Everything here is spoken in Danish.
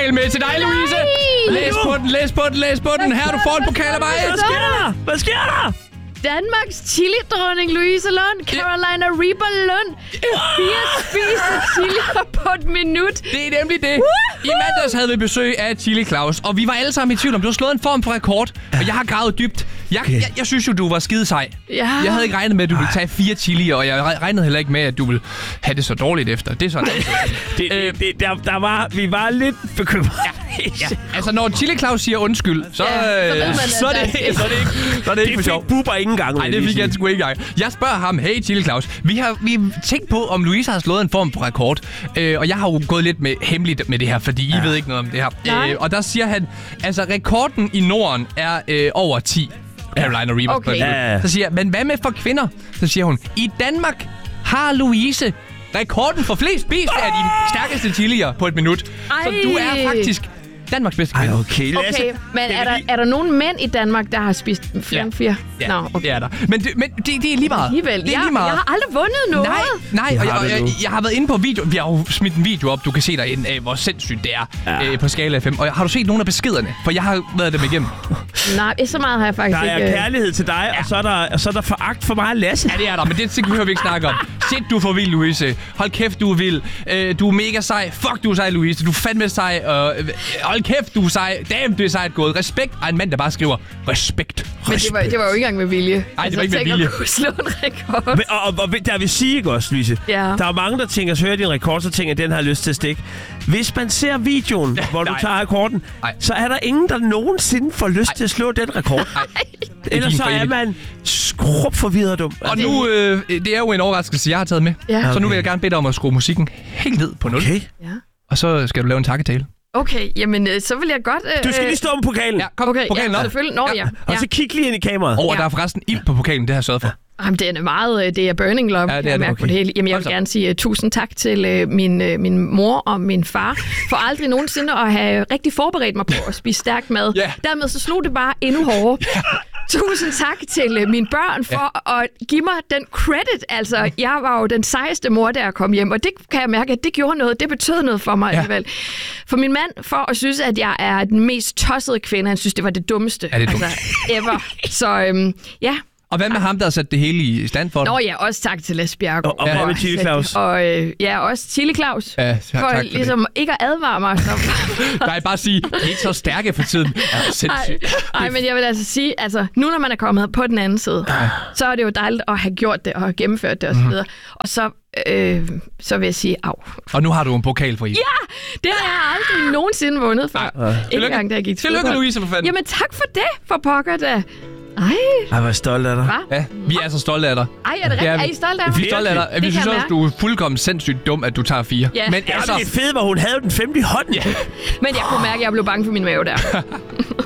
pokal med til dig, Louise. Læs på den. Her, du får en pokal af mig. Hvad sker der? Danmarks chili-dronning Louise Lund, Carolina Reaper Lund. 4 spiste chilier på et minut. Det er nemlig det. I mandags havde vi besøg af Chili Claus, og vi var alle sammen i tvivl om, du har slået en form for rekord, og jeg har gravet dybt. Jeg synes jo, du var skide sej. Ja. Jeg havde ikke regnet med, at du ville tage 4 chilier, og jeg regnede heller ikke med, at du ville have det så dårligt efter. Det er sådan. Vi var lidt bekymrede. Ja. Altså, når Chili Claus siger undskyld, så er det ikke for sjov. Det fik Bubber ikke engang. Nej, det fik jeg sgu ikke engang. Jeg spørger ham, hey Chili Claus, vi har tænkt på, om Louise har slået en form for rekord. Og jeg har jo gået lidt hemmeligt med det her, fordi I ved ikke noget om det her. Og der siger han, altså rekorden i Norden er over 10 Carolina Reapers. Okay. Så siger jeg, men hvad med for kvinder? Så siger hun, i Danmark har Louise rekorden for flest spiste af de stærkeste chilier på et minut. Så du er faktisk Danmarks bedste kvinde. Okay, men er der nogen mænd i Danmark, der har spist flere end 4? Ja, no, okay. Det er der. Men det er lige meget. Alligevel. Det er lige meget. Jeg har aldrig vundet noget. Nej, og jeg har været inde på video. Vi har jo smidt en video op. Du kan se derinde af, hvor sindssygt det er på skala 5. Og har du set nogle af beskederne? For jeg har været dem igennem. Nej, så meget har jeg faktisk ikke. Der er kærlighed til dig, og så er der foragt for mig og Lasse. Ja, det er der, men det behøver vi ikke snakke om. Shit, du er for vild, Louise. Hold kæft, du er vild. Du er mega sej. Fuck, du er sej, Louise. Du er fandme sej. Hold kæft, du er sej. Damn, det er sejt gået. Respekt. Og en mand, der bare skriver respekt. Men det var jo ikke engang med vilje. Nej, det var ikke med vilje. Jeg kunne slå en rekord. Og der vil sige ikke også, Louise. Ja. Der er mange, der tænker, så hører din rekord, så tænker, at den har lyst til at stikke. Hvis man ser videoen, hvor du tager rekorden, så er der ingen, der nogensinde får lyst til at slå den rekord. Ellers så er man skrubforvirret dum. Og nu, det er jo en overraskelse, jeg har taget med. Ja. Så nu vil jeg gerne bede dig om at skrue musikken helt ned på 0. Okay. Ja. Og så skal du lave en takketale. Okay, jamen så vil jeg godt... Du skal lige stå med pokalen. Ja, kom pokalen op. Selvfølgelig. Nå, ja. Og så kig lige ind i kameraet. Og der er forresten ild på pokalen, det har jeg sørget for. Jamen, det er meget... Det er burning love, ja, det er det. Okay. På det hele. Jamen, jeg vil gerne sige tusind tak til min mor og min far for aldrig nogensinde at have rigtig forberedt mig på at spise stærk mad. Yeah. Dermed så slog det bare endnu hårdere. Yeah. Tusind tak til mine børn for at give mig den credit. Altså, jeg var jo den sejeste mor, der kom hjem, og det kan jeg mærke, at det gjorde noget. Det betød noget for mig alligevel. For min mand, for at synes, at jeg er den mest tossede kvinde, han synes, det var det dummeste. Ja, det er dumt. Ever. Så ja. Og hvad med ham, der har sat det hele i stand for dig? Nå ja, også tak til Lasse Bjerregaard. Og hvad med Chili Claus? Og også Chili Claus. Ja, for ligesom ikke at advare mig. Nej, bare sige, de er ikke så stærke for tiden. Nej, men jeg vil altså sige, nu når man er kommet på den anden side, så er det jo dejligt at have gjort det og have gennemført det osv. Og så vil jeg sige, au. Og nu har du en pokal for I. Ja, det har jeg aldrig nogensinde vundet før. Ikke engang, da jeg gik til fodbold. Tillykke, Louise, for fanden. Jamen tak for det, for pokker da. Ej, hvor stolt af dig. Hva? Ja, vi er så stolte af dig. Ej, er det rigtigt? Er I stolte af mig? Vi er stolte af dig. Vi synes også, du er fuldkommen sindssygt dum, at du tager 4. Ja. Men det fede var, hun havde den 5. i hånden. Men jeg kunne mærke, at jeg blev bange for min mave der.